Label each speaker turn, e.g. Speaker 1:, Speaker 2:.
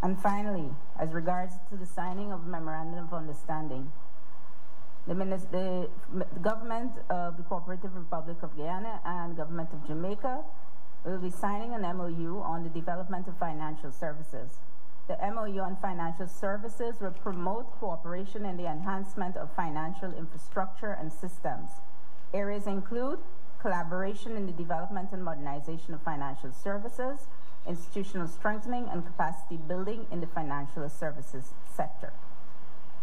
Speaker 1: And finally, as regards to the signing of a Memorandum of Understanding, the government of the Cooperative Republic of Guyana and government of Jamaica will be signing an MOU on the development of financial services. The MOU on financial services will promote cooperation in the enhancement of financial infrastructure and systems. Areas include collaboration in the development and modernization of financial services, institutional strengthening, and capacity building in the financial services sector.